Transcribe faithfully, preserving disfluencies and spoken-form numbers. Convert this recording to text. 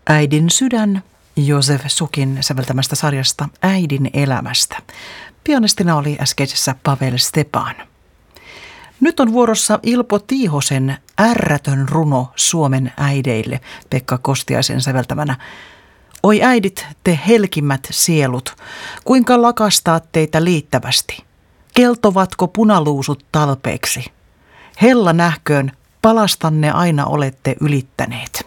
Äidin sydän Josef Sukin säveltämästä sarjasta Äidin elämästä. Pianistina oli äskeisessä Pavel Stepan. Nyt on vuorossa Ilpo Tiihosen ärrätön runo Suomen äideille Pekka Kostiaisen säveltämänä. Oi äidit, te helkimmät sielut, kuinka lakastaa teitä liittävästi. Keltovatko punaluusut talpeeksi? Hella nähköön, palastanne aina olette ylittäneet.